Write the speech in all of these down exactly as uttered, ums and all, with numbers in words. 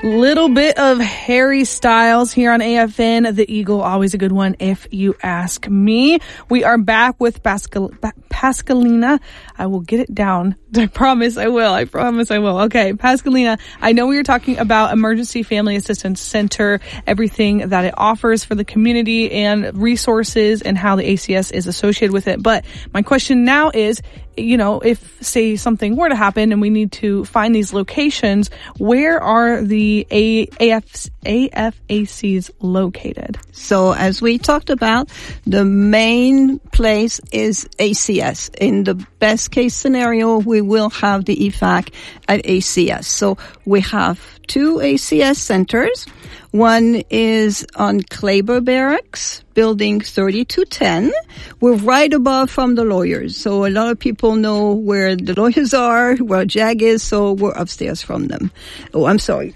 Little bit of Harry Styles here on A F N, The Eagle, always a good one if you ask me. We are back with Pascal- pa- Pascalina. I will get it down. I promise I will. I promise I will. Okay, Pascalina, I know we were talking about Emergency Family Assistance Center, everything that it offers for the community and resources and how the A C S is associated with it. But my question now is, you know, if, say, something were to happen and we need to find these locations, where are the A- AF- A F A Cs located? So as we talked about, the main place is A C S. In the best case scenario, we will have the E F A C at A C S. So we have two A C S centers. One is on Kleber Barracks, building thirty-two ten. We're right above from the lawyers. So a lot of people know where the lawyers are, where JAG is, so we're upstairs from them. Oh, I'm sorry.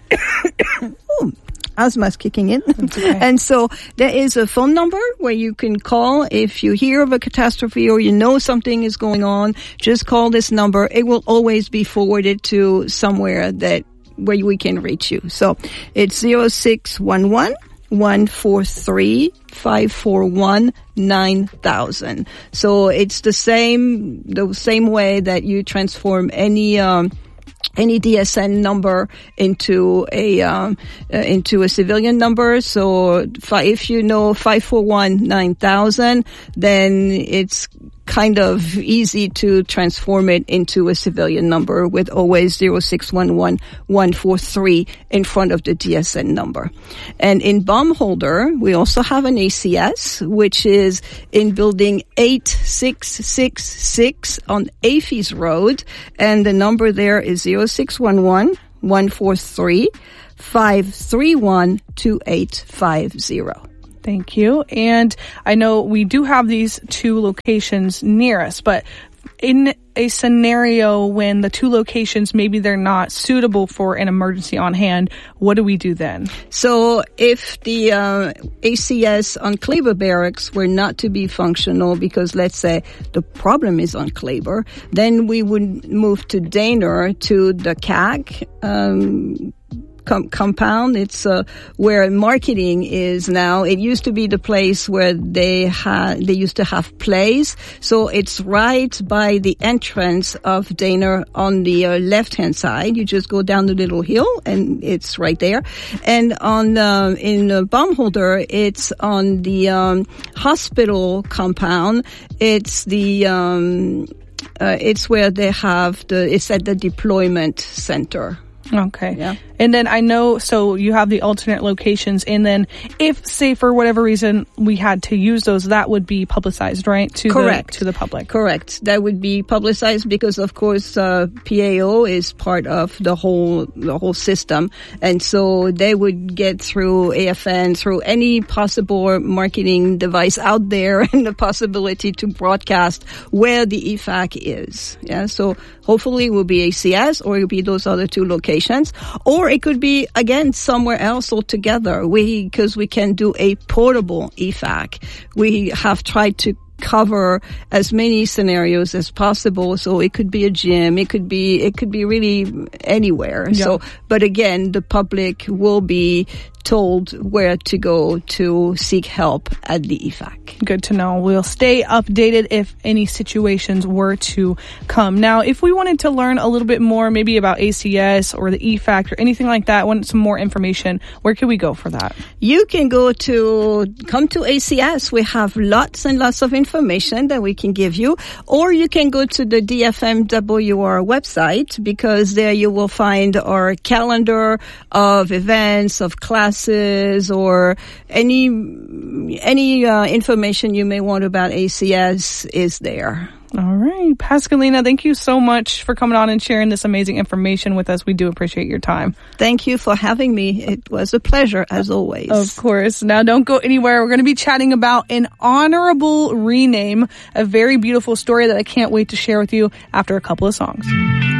oh. Asthma's kicking in. Okay. And so there is a phone number where you can call if you hear of a catastrophe or you know something is going on. Just call this number. It will always be forwarded to somewhere that where we can reach you. So it's zero six one one, one four three, five four one, nine thousand. So it's the same the same way that you transform any um any D S N number into a um, uh, into a civilian number. So if you know five four one, nine thousand, then it's kind of easy to transform it into a civilian number with always zero six one one, one four three in front of the D S N number. And in Baumholder, we also have an A C S, which is in building eight six six six on Afys Road. And the number there is zero six one one, one four three, five three one, two eight five zero. Thank you. And I know we do have these two locations near us, but in a scenario when the two locations, maybe they're not suitable for an emergency on hand, what do we do then? So if the uh, A C S on Kleber Barracks were not to be functional because, let's say, the problem is on Kleber, then we would move to Daner to the C A C um Com- compound. It's uh, where marketing is now. It used to be the place where they had they used to have plays. So it's right by the entrance of Daner on the uh, left hand side. You just go down the little hill and it's right there. And on uh, in uh, Baumholder, it's on the um, hospital compound. It's the um, uh, it's where they have the it's at the deployment center. Okay. Yeah. And then I know, so you have the alternate locations, and then if, say, for whatever reason we had to use those, that would be publicized, right? To Correct. The, to the public. Correct. That would be publicized because, of course, uh, P A O is part of the whole, the whole system. And so they would get through A F N, through any possible marketing device out there and the possibility to broadcast where the E F A C is. Yeah. So hopefully it will be A C S or it will be those other two locations. Or it could be, again, somewhere else altogether. We, because we can do a portable E F A C. We have tried to cover as many scenarios as possible. So it could be a gym. It could be, it could be really anywhere. Yeah. So, but again, the public will be told where to go to seek help at the E F A C. Good to know. We'll stay updated if any situations were to come. Now, if we wanted to learn a little bit more, maybe about A C S or the E F A C or anything like that, want some more information, where can we go for that? You can go to, come to A C S. We have lots and lots of information that we can give you. Or you can go to the D F M W R website, because there you will find our calendar of events, of classes, or any any uh, information you may want about A C S is there. All right. Pascalina, thank you so much for coming on and sharing this amazing information with us. We do appreciate your time. Thank you for having me. It was a pleasure, as always. Of course. Now, don't go anywhere. We're going to be chatting about an honorable rename, a very beautiful story that I can't wait to share with you after a couple of songs.